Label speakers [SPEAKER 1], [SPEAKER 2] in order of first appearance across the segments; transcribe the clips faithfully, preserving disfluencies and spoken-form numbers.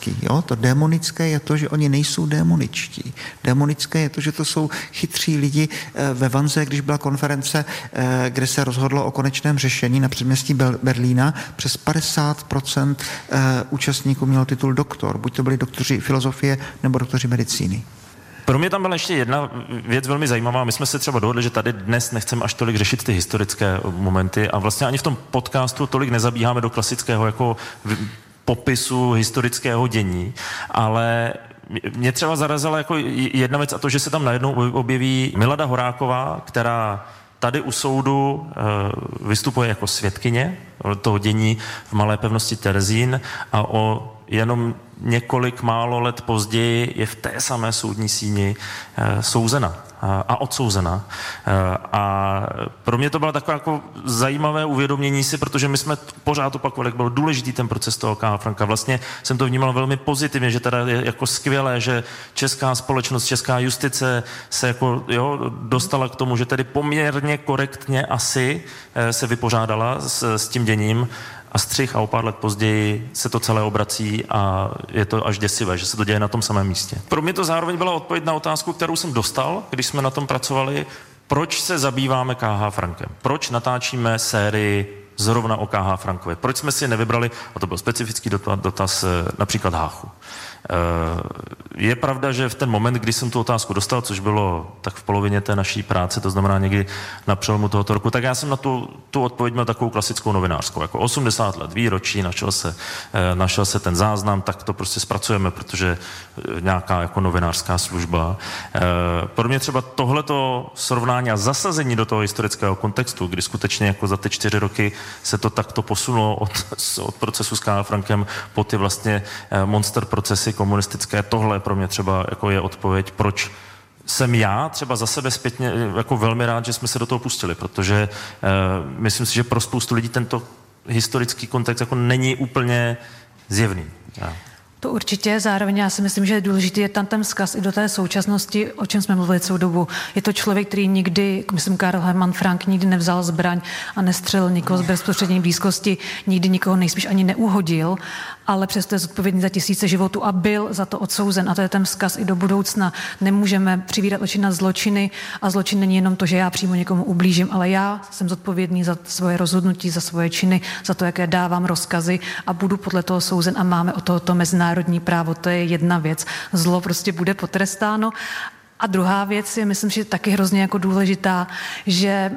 [SPEAKER 1] taky. Jo? To démonické je to, že oni nejsou démoničtí. Démonické je to, že to jsou chytří lidi. Ve Vanze, když byla konference, kde se rozhodlo o konečném řešení na předměstí Berlína, přes padesát procent účastníků mělo titul doktor. Buď to byli doktoři filozofie nebo doktoři medicíny.
[SPEAKER 2] Pro mě tam byla ještě jedna věc velmi zajímavá. My jsme se třeba dohodli, že tady dnes nechceme až tolik řešit ty historické momenty a vlastně ani v tom podcastu tolik nezabíháme do klasického jako popisu historického dění, ale mě třeba zarazila jako jedna věc a to, že se tam najednou objeví Milada Horáková, která tady u soudu vystupuje jako svědkyně toho dění v malé pevnosti Terezín a o jenom několik málo let později je v té samé soudní síni souzena a odsouzena. A pro mě to bylo takové jako zajímavé uvědomění si, protože my jsme pořád opakovali, jak byl důležitý ten proces toho K H. Franka. Vlastně jsem to vnímal velmi pozitivně, že teda je jako skvělé, že česká společnost, česká justice se jako, jo, dostala k tomu, že tedy poměrně korektně asi se vypořádala s, s tím děním a střih a o pár let později se to celé obrací a je to až děsivé, že se to děje na tom samém místě. Pro mě to zároveň byla odpověď na otázku, kterou jsem dostal, když jsme na tom pracovali, proč se zabýváme K H. Frankem, proč natáčíme sérii zrovna o K H. Frankovi, proč jsme si nevybrali, a to byl specifický dotaz, například Háchu. Je pravda, že v ten moment, kdy jsem tu otázku dostal, což bylo tak v polovině té naší práce, to znamená někdy na přelomu tohoto roku, tak já jsem na tu, tu odpověď měl takovou klasickou novinářskou, jako osmdesát let výročí, našel se, našel se ten záznam, tak to prostě zpracujeme, protože nějaká jako novinářská služba. Pro mě třeba tohleto srovnání a zasazení do toho historického kontextu, kdy skutečně jako za ty čtyři roky se to takto posunulo od, od procesu s K H. Frankem po ty vlastně monster procesy komunistické, tohle pro mě třeba jako je odpověď, proč jsem já třeba za sebe zpětně jako velmi rád, že jsme se do toho pustili, protože uh, myslím si, že pro spoustu lidí tento historický kontext jako není úplně zjevný. Já.
[SPEAKER 3] To určitě, zároveň já si myslím, že je důležitý je tam ten vzkaz i do té současnosti, o čem jsme mluvili celou dobu. Je to člověk, který nikdy, myslím Karl Hermann Frank, nikdy nevzal zbraň a nestřelil nikoho z bezprostřední blízkosti, nikdy nikoho nejspíš ani neuhodil, ale přesto je zodpovědný za tisíce životů a byl za to odsouzen. A to je ten vzkaz i do budoucna. Nemůžeme přivírat oči na zločiny a zločin není jenom to, že já přímo někomu ublížím, ale já jsem zodpovědný za svoje rozhodnutí, za svoje činy, za to, jaké dávám rozkazy a budu podle toho souzen a máme o tohoto mezinárodní právo. To je jedna věc. Zlo prostě bude potrestáno. A druhá věc je, myslím, že taky hrozně jako důležitá, že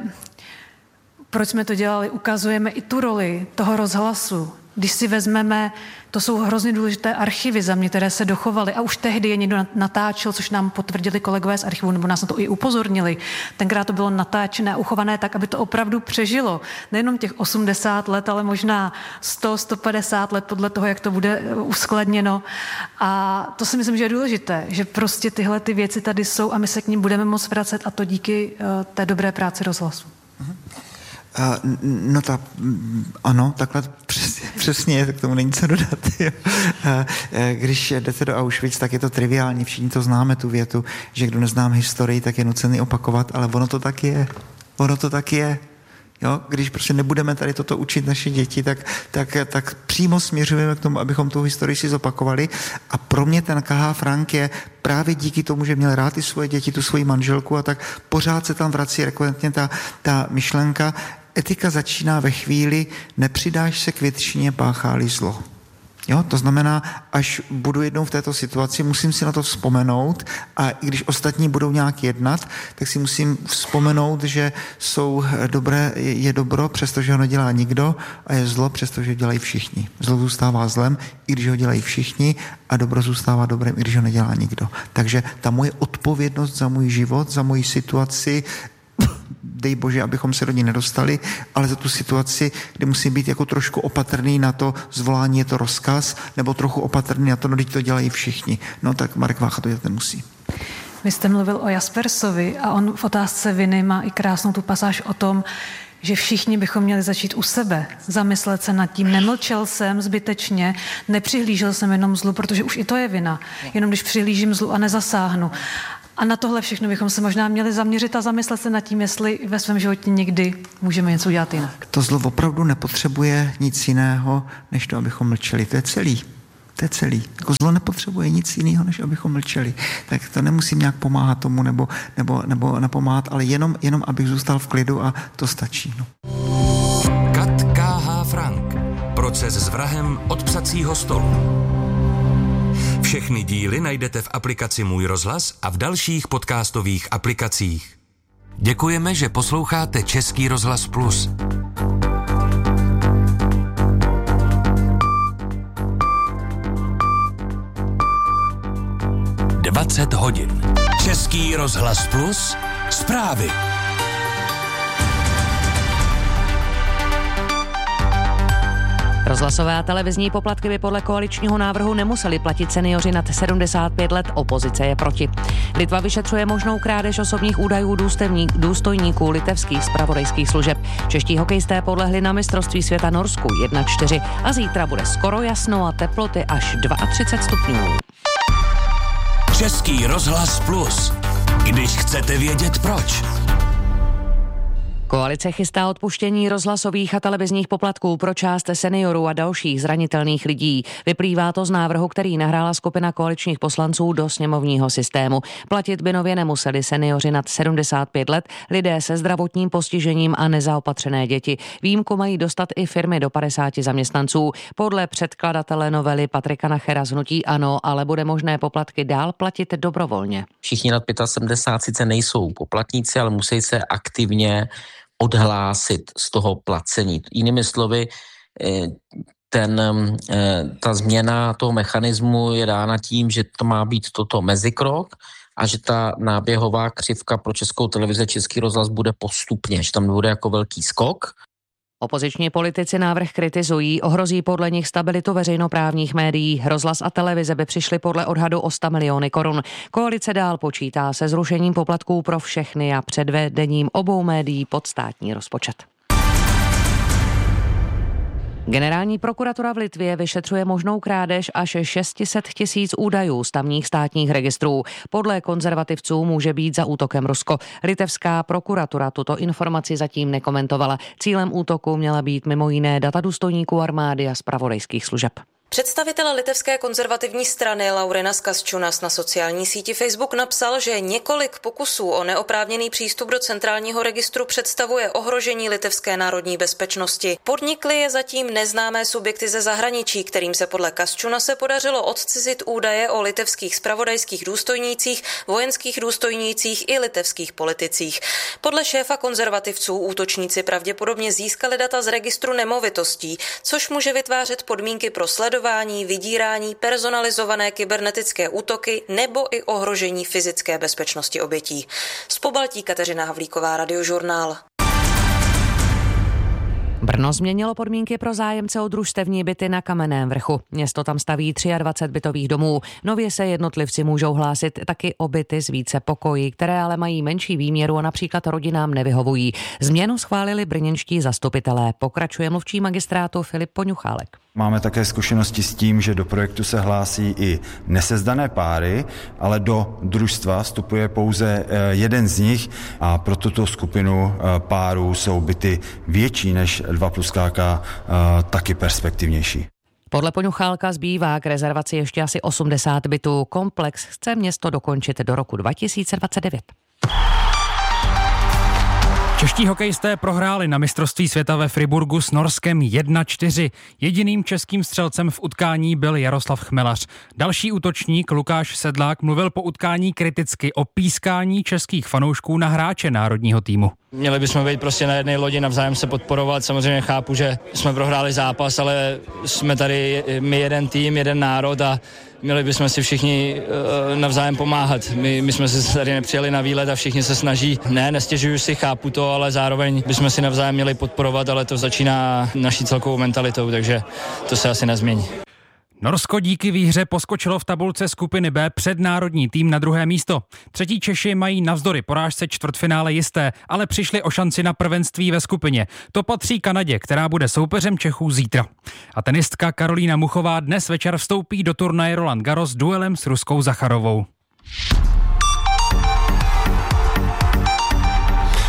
[SPEAKER 3] proč jsme to dělali, ukazujeme i tu roli toho rozhlasu. Když si vezmeme, to jsou hrozně důležité archivy za mě, které se dochovaly a už tehdy je někdo natáčel, což nám potvrdili kolegové z archivu, nebo nás na to i upozornili. Tenkrát to bylo natáčené a uchované tak, aby to opravdu přežilo. Nejenom těch osmdesát let, ale možná sto, sto padesát let podle toho, jak to bude uskladněno. A to si myslím, že je důležité, že prostě tyhle ty věci tady jsou a my se k ním budeme moct vracet a to díky uh, té dobré práci rozhlasu.
[SPEAKER 1] Uh-huh. Uh, no ta, ano, takhle přesně, přesně, tak tomu není co dodat. Jo. Uh, když jdete do Auschwitz, tak je to triviální, všichni to známe, tu větu, že kdo neznám historii, tak je nucený opakovat, ale ono to tak je. Ono to tak je. Jo? Když prostě nebudeme tady toto učit naše děti, tak, tak, tak přímo směřujeme k tomu, abychom tu historii si zopakovali. A pro mě ten K H. Frank je právě díky tomu, že měl rád i svoje děti, tu svoji manželku a tak pořád se tam vrací rekurentně ta, ta myšlenka. Etika začíná ve chvíli, nepřidáš se k většině, páchá-li zlo. Jo, to znamená, až budu jednou v této situaci, musím si na to vzpomenout a i když ostatní budou nějak jednat, tak si musím vzpomenout, že jsou dobré, je dobro, přestože ho nedělá nikdo a je zlo, přestože ho dělají všichni. Zlo zůstává zlem, i když ho dělají všichni a dobro zůstává dobrem, i když ho nedělá nikdo. Takže ta moje odpovědnost za můj život, za moji situaci, dej bože, abychom se do ní nedostali, ale za tu situaci, kdy musím být jako trošku opatrný na to, zvolání je to rozkaz, nebo trochu opatrný na to, no teď to dělají všichni. No tak Marek Vácha to dělat nemusí.
[SPEAKER 3] Vy jste mluvil o Jaspersovi a on v otázce viny má i krásnou tu pasáž o tom, že všichni bychom měli začít u sebe, zamyslet se nad tím. Nemlčel jsem zbytečně, nepřihlížel jsem jenom zlu, protože už i to je vina. Jenom když přihlížím zlu a nezasáhnu. A na tohle všechno bychom se možná měli zaměřit a zamyslet se nad tím, jestli ve svém životě někdy můžeme něco udělat jinak.
[SPEAKER 1] To zlo opravdu nepotřebuje nic jiného, než to, abychom mlčeli. To je celý. To je celý. Jako zlo nepotřebuje nic jiného, než abychom mlčeli. Tak to nemusím nějak pomáhat tomu nebo, nebo, nebo napomáhat, ale jenom, jenom abych zůstal v klidu a to stačí. No.
[SPEAKER 4] Kat K H. Frank. Proces s vrahem od psacího stolu. Všechny díly najdete v aplikaci Můj rozhlas a v dalších podcastových aplikacích. Děkujeme, že posloucháte Český rozhlas Plus. dvacet hodin. Český rozhlas Plus. Zprávy.
[SPEAKER 5] Rozhlasové a televizní poplatky by podle koaličního návrhu nemuseli platit seniori nad sedmdesát pět let, opozice je proti. Litva vyšetřuje možnou krádež osobních údajů důstojníků litevských zpravodajských služeb. Čeští hokejisté podlehli na mistrovství světa Norsku jedna čtyři a zítra bude skoro jasno a teploty až třicet dva stupňů.
[SPEAKER 4] Český rozhlas Plus. Když chcete vědět proč.
[SPEAKER 5] Koalice chystá odpuštění rozhlasových a televizních poplatků pro část seniorů a dalších zranitelných lidí. Vyplývá to z návrhu, který nahrála skupina koaličních poslanců do sněmovního systému. Platit by nově nemuseli seniori nad sedmdesát pět let, lidé se zdravotním postižením a nezaopatřené děti. Výjimku mají dostat i firmy do padesáti zaměstnanců. Podle předkladatele novely Patrika Nachera z hnutí ANO ale bude možné poplatky dál platit dobrovolně.
[SPEAKER 6] Všichni nad pětasedmdesát sice nejsou poplatníci, ale musí se aktivně odhlásit z toho placení. Jinými slovy, ten, ta změna toho mechanismu je dána tím, že to má být toto mezikrok a že ta náběhová křivka pro Českou televizi, Český rozhlas bude postupně, že tam bude jako velký skok.
[SPEAKER 5] Opoziční politici návrh kritizují, ohrozí podle nich stabilitu veřejnoprávních médií. Rozhlas a televize by přišly podle odhadu o sto miliony korun. Koalice dál počítá se zrušením poplatků pro všechny a předvedením obou médií pod státní rozpočet. Generální prokuratura v Litvě vyšetřuje možnou krádež až šest set tisíc údajů z tamních státních registrů. Podle konzervativců může být za útokem Rusko. Litevská prokuratura tuto informaci zatím nekomentovala. Cílem útoku měla být mimo jiné data důstojníků armády a zpravodajských služeb.
[SPEAKER 7] Představitel litevské konzervativní strany Laurinas Kasčiūnas na sociální síti Facebook napsal, že několik pokusů o neoprávněný přístup do centrálního registru představuje ohrožení litevské národní bezpečnosti. Podnikly je zatím neznámé subjekty ze zahraničí, kterým se podle Kasčiūnase podařilo odcizit údaje o litevských zpravodajských důstojnících, vojenských důstojnících i litevských politicích. Podle šéfa konzervativců útočníci pravděpodobně získali data z registru nemovitostí, což může vytvářet podmínky pro sledování, vydírání, personalizované kybernetické útoky nebo i ohrožení fyzické bezpečnosti obětí. Z Pobaltí Kateřina Havlíková, Radiožurnál.
[SPEAKER 5] Brno změnilo podmínky pro zájemce o družstevní byty na Kamenném vrchu. Město tam staví dvacet tři bytových domů. Nově se jednotlivci můžou hlásit taky o byty z více pokojí, které ale mají menší výměru a například rodinám nevyhovují. Změnu schválili brněnští zastupitelé. Pokračuje mluvčí magistrátu Filip Poňuchálek.
[SPEAKER 8] Máme také zkušenosti s tím, že do projektu se hlásí i nesezdané páry, ale do družstva vstupuje pouze jeden z nich a pro tuto skupinu párů jsou byty větší než dva plus K K taky perspektivnější.
[SPEAKER 5] Podle Poňuchálka zbývá k rezervaci ještě asi osmdesát bytů. Komplex chce město dokončit do roku dva tisíce dvacet devět.
[SPEAKER 9] Čeští hokejisté prohráli na mistrovství světa ve Friburgu s Norskem jedna čtyři. Jediným českým střelcem v utkání byl Jaroslav Chmelař. Další útočník Lukáš Sedlák mluvil po utkání kriticky o pískání českých fanoušků na hráče národního týmu.
[SPEAKER 10] Měli bychom být prostě na jedné lodi, navzájem se podporovat. Samozřejmě chápu, že jsme prohráli zápas, ale jsme tady my jeden tým, jeden národ a měli bychom si všichni uh, navzájem pomáhat. My, my jsme se tady nepřijeli na výlet a všichni se snaží. Ne, nestěžuju si, chápu to, ale zároveň bychom si navzájem měli podporovat, ale to začíná naší celkovou mentalitou, takže to se asi nezmění.
[SPEAKER 9] Norsko díky výhře poskočilo v tabulce skupiny B před národní tým na druhé místo. Třetí Češi mají navzdory porážce čtvrtfinále jisté, ale přišli o šanci na prvenství ve skupině. To patří Kanadě, která bude soupeřem Čechů zítra. A tenistka Karolína Muchová dnes večer vstoupí do turnaje Roland Garros duelem s Ruskou Zacharovou.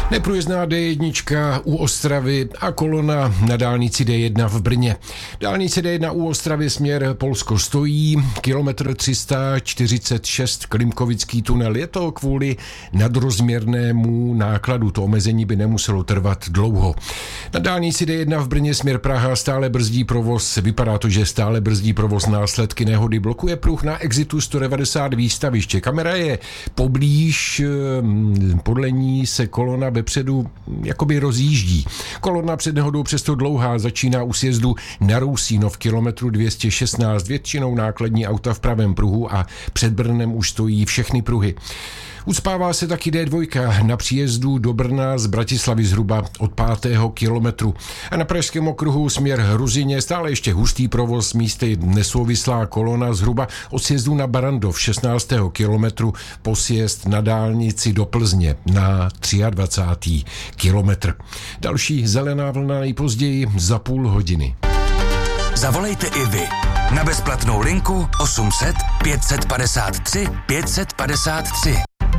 [SPEAKER 11] Neprůjezdná D jedna u Ostravy a kolona na dálnici D jedna v Brně. Dálnice D jedna u Ostravy směr Polsko stojí, kilometr tři sta čtyřicet šest Klimkovický tunel. Je to kvůli nadrozměrnému nákladu. To omezení by nemuselo trvat dlouho. Na dálnici D jedna v Brně směr Praha stále brzdí provoz. Vypadá to, že stále brzdí provoz následky nehody. Blokuje pruh na exitu sto devadesát výstaviště. Kamera je poblíž, podle ní se kolona vepředu jakoby rozjíždí. Kolona před nehodou přesto dlouhá začíná u sjezdu na Rousínov kilometru dvě stě šestnáct, většinou nákladní auta v pravém pruhu a před Brnem už stojí všechny pruhy. Ucpává se taky D dva na příjezdu do Brna z Bratislavy zhruba od pátého kilometru. A na pražském okruhu směr Hruzině stále ještě hustý provoz, místy nesouvislá kolona zhruba od sjezdu na Barandov šestnáctého kilometru po sjezd na dálnici do Plzně na dvacátý třetí kilometr. Další zelená vlna nejpozději za půl hodiny.
[SPEAKER 4] Zavolejte i vy na bezplatnou linku osm set pět set padesát tři pět set padesát tři.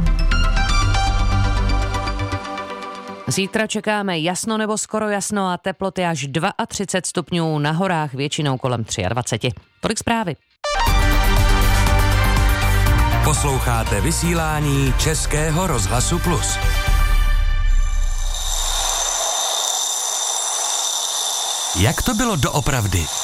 [SPEAKER 5] Zítra čekáme jasno nebo skoro jasno a teploty až třicet dva stupňů, na horách většinou kolem dvacet tři. Tolik zprávy.
[SPEAKER 4] Posloucháte vysílání Českého rozhlasu Plus. Jak to bylo doopravdy?